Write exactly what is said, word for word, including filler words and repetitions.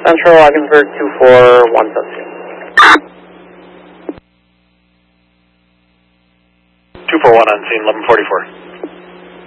Central, Ogdensburg, two four one seven two. two four one on scene, eleven forty-four.